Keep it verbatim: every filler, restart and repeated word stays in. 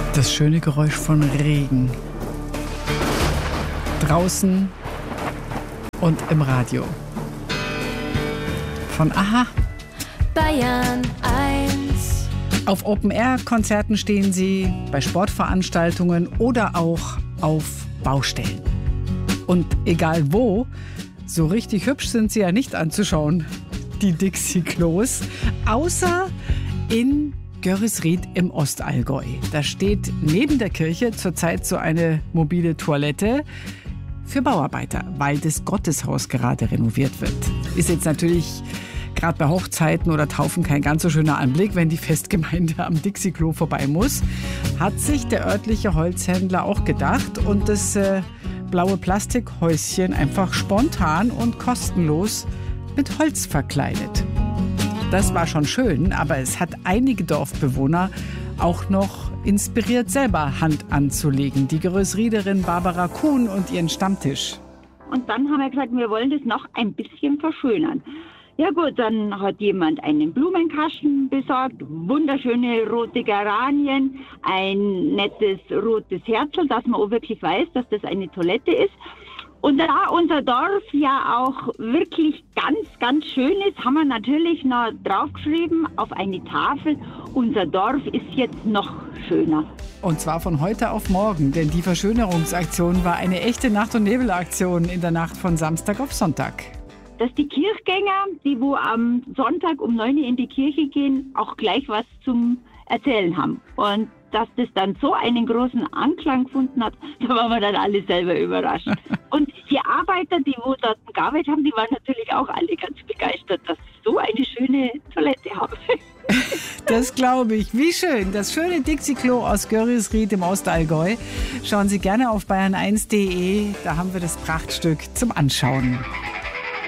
Das schöne Geräusch von Regen. Draußen und im Radio. Von Aha. Bayern eins. Auf Open-Air-Konzerten stehen sie, bei Sportveranstaltungen oder auch auf Baustellen. Und egal wo, so richtig hübsch sind sie ja nicht anzuschauen, die Dixie-Klos, außer in Görresried im Ostallgäu. Da steht neben der Kirche zurzeit so eine mobile Toilette für Bauarbeiter, weil das Gotteshaus gerade renoviert wird. Ist jetzt natürlich gerade bei Hochzeiten oder Taufen kein ganz so schöner Anblick, wenn die Festgemeinde am Dixie-Klo vorbei muss. Hat sich der örtliche Holzhändler auch gedacht und das äh, blaue Plastikhäuschen einfach spontan und kostenlos mit Holz verkleidet. Das war schon schön, aber es hat einige Dorfbewohner auch noch inspiriert, selber Hand anzulegen. Die Görresriederin Barbara Kuhn und ihren Stammtisch. Und dann haben wir gesagt, wir wollen das noch ein bisschen verschönern. Ja gut, dann hat jemand einen Blumenkasten besorgt, wunderschöne rote Geranien, ein nettes rotes Herzl, dass man auch wirklich weiß, dass das eine Toilette ist. Und da unser Dorf ja auch wirklich ganz, ganz schön ist, haben wir natürlich noch draufgeschrieben auf eine Tafel, unser Dorf ist jetzt noch schöner. Und zwar von heute auf morgen, denn die Verschönerungsaktion war eine echte Nacht- und Nebelaktion in der Nacht von Samstag auf Sonntag. Dass die Kirchgänger, die wo am Sonntag um neun Uhr in die Kirche gehen, auch gleich was zum Erzählen haben. Und dass das dann so einen großen Anklang gefunden hat, da waren wir dann alle selber überrascht. Und die Arbeiter, die wo dort gearbeitet haben, die waren natürlich auch alle ganz begeistert, dass sie so eine schöne Toilette haben. Das glaube ich. Wie schön. Das schöne Dixie-Klo aus Görresried im Ostallgäu. Schauen Sie gerne auf bayern eins punkt de. Da haben wir das Prachtstück zum Anschauen.